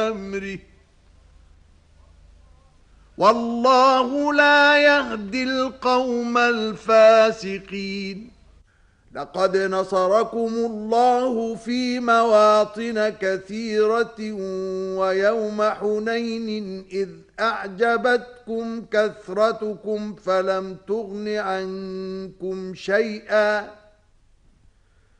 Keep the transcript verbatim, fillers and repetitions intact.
بأمره والله لا يهدي القوم الفاسقين لقد نصركم الله في مواطن كثيرة ويوم حنين إذ أعجبتكم كثرتكم فلم تغن عنكم شيئا